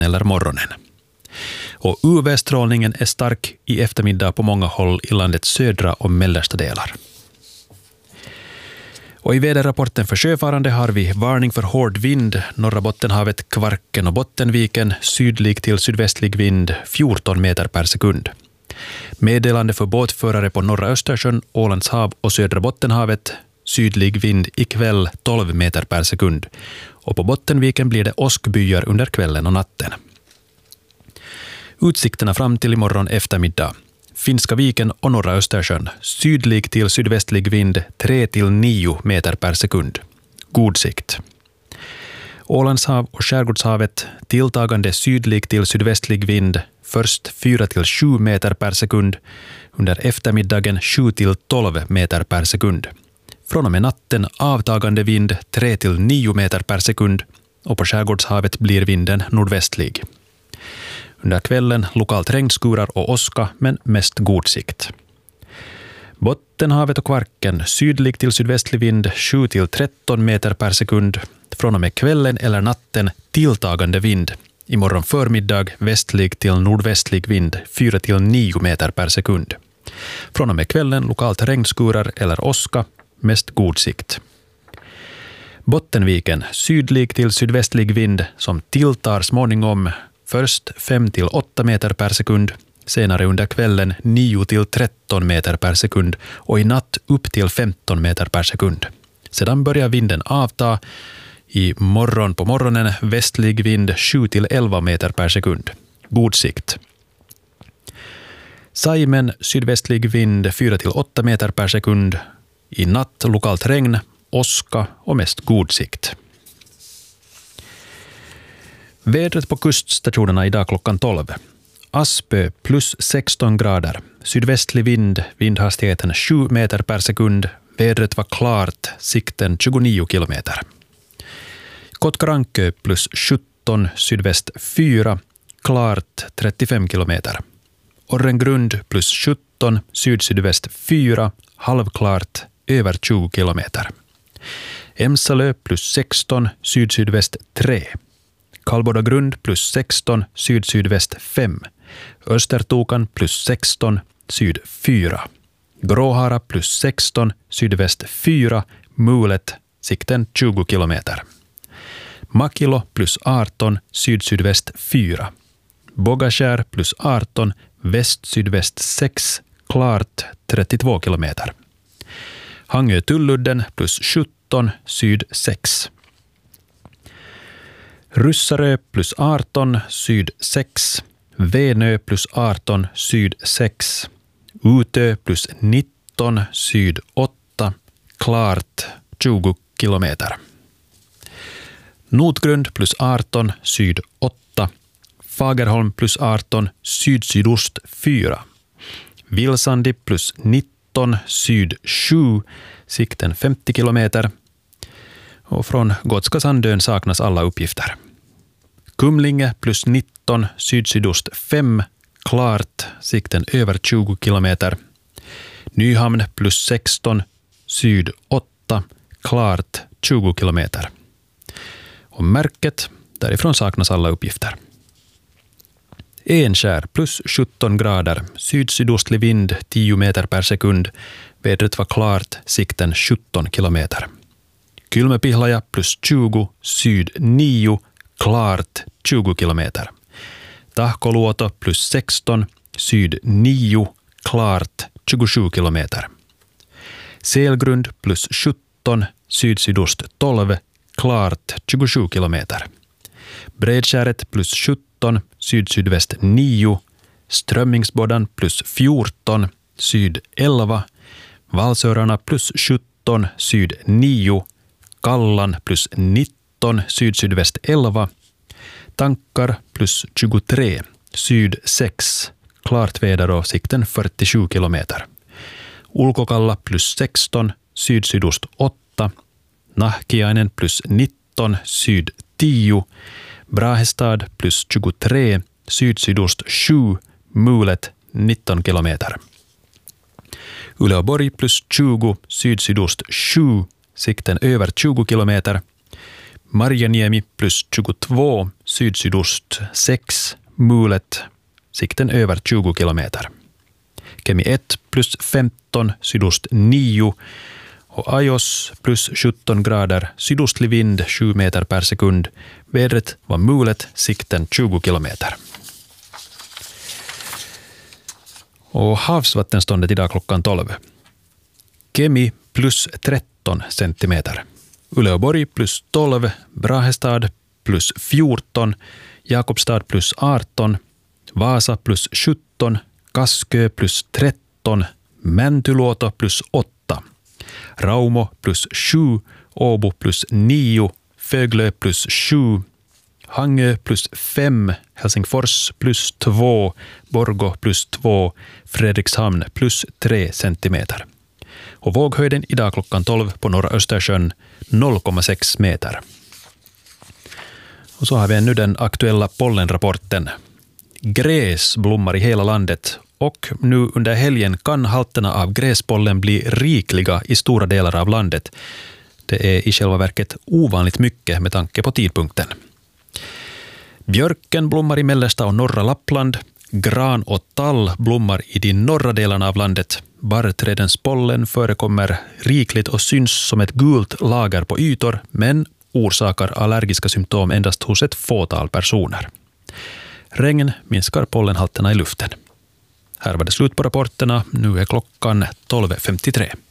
eller morgonen. Och UV-strålningen är stark i eftermiddag på många håll i landets södra och mellersta delar. Och i väderrapporten för sjöfarande har vi varning för hård vind, norra Bottenhavet, Kvarken och Bottenviken, sydlig till sydvästlig vind 14 meter per sekund. Meddelande för båtförare på norra Östersjön, Ålands hav och södra Bottenhavet, sydlig vind ikväll 12 meter per sekund. Och på Bottenviken blir det åskbyar under kvällen och natten. Utsikterna fram till imorgon eftermiddag. Finska viken och norra Östersjön, sydlig till sydvästlig vind 3-9 meter per sekund. God sikt. Ålands hav och Skärgårdshavet, tilltagande sydlig till sydvästlig vind, först 4-7 meter per sekund, under eftermiddagen 7-12 meter per sekund. Från och med natten avtagande vind 3-9 meter per sekund och på Skärgårdshavet blir vinden nordvästlig. Under kvällen lokalt regnskurar och åska, men mest god sikt. Bottenhavet och Kvarken, sydlig till sydvästlig vind 7-13 meter per sekund. Från och med kvällen eller natten tilltagande vind. Imorgon förmiddag västlig till nordvästlig vind 4-9 meter per sekund. Från och med kvällen lokalt regnskurar eller åska, mest god sikt. Bottenviken, sydlig till sydvästlig vind som tilltar småningom, först 5-8 meter per sekund, senare under kvällen 9-13 meter per sekund och i natt upp till 15 meter per sekund. Sedan börjar vinden avta. I morgon på morgonen västlig vind 7-11 meter per sekund. God sikt. Saimen, sydvästlig vind 4-8 meter per sekund. I natt lokalt regn, åska och mest god sikt. Vädret på kuststationerna idag klockan 12. Aspö plus 16 grader. Sydvästlig vind, vindhastigheten 7 meter per sekund. Vädret var klart, sikten 29 kilometer. Kotkarankö plus 17, sydväst 4, klart 35 kilometer. Orrengrund plus 17, syd-sydväst 4, halvklart, över 20 kilometer. Emsalö plus 16, syd-sydväst 3. Kallbodagrund plus 16, syd-sydväst 5. Östertokan plus 16, syd 4. Gråhara plus 16, sydväst 4, mulet, sikten 20 kilometer. Makilo plus 18, syd-sydväst 4. Bogaskär plus 18, väst-sydväst 6, klart 32 kilometer. Hangö-Tulludden plus 17, syd 6. Ryssarö plus 18, syd 6. Venö plus 18, syd 6. Utö plus 19, syd 8, klart 20 kilometer. Notgrund plus 18, syd 8. Fagerholm plus 18, syd-sydost 4. Vilsandi plus 19, syd 7, sikten 50 kilometer. Och från Gotska Sandön saknas alla uppgifter. Kumlinge plus 19, syd-sydost 5, klart, sikten över 20 kilometer. Nyhamn plus 16, syd 8, klart 20 kilometer. Och märket, därifrån saknas alla uppgifter. Enskär plus 17 grader, syd-sydostlig vind 10 meter per sekund. Vädret var klart, sikten 17 kilometer. Kylmäpihlaja plus 20, syd 9, klart 20 kilometer. Tahkoluoto plus 16, syd 9, klart 27 kilometer. Selgrund plus 17, syd-sydost 12, klart 27 kilometer. Bredskäret plus 17, syd-sydväst 9, Strömmingsbodan plus 14, syd 11, Valsörarna plus 17, syd 9, Kallan plus 19, syd-sydväst 11, Tankar plus 23, syd 6, klart väder och sikten 47 kilometer. Ulkokalla plus 16, syd-sydost 8, Nahkiainen plus 19, syd 10, Brahestad plus 23, syd-sydost 7, mulet 19 kilometer. Uleåborg plus 20, syd-sydost 7, sikten över 20 kilometer. Marjaniemi plus 22, syd-sydost 6, mulet, sikten över 20 kilometer. Kemi 1 plus 15, sydost 9 och Ajos plus 17 grader, sydostlig vind 7 meter per sekund. Vädret var mulet, sikten 20 kilometer. Och havsvattenståndet idag klockan 12. Kemi plus 13 centimeter. Uleåborg plus 12, Brahestad plus 14, Jakobstad plus 18, Vasa plus 17, Kaskö plus 13, Mäntyluoto plus 8, Raumo plus 7, Åbo plus 9, Föglö plus 7, Hangö plus 5, Helsingfors plus 2, Borgå plus 2, Fredrikshamn plus 3 centimeter. Och våghöjden idag klockan 12 på norra Östersjön 0,6 meter. Och så har vi ännu den aktuella pollenrapporten. Gräs blommar i hela landet och nu under helgen kan halterna av gräspollen bli rikliga i stora delar av landet. Det är i själva verket ovanligt mycket med tanke på tidpunkten. Björken blommar i mellersta och norra Lappland. Gran och tall blommar i de norra delarna av landet. Barrträdens pollen förekommer rikligt och syns som ett gult lager på ytor, men orsakar allergiska symptom endast hos ett fåtal personer. Regn minskar pollenhalterna i luften. Här var det slut på rapporterna. Nu är klockan 12.53.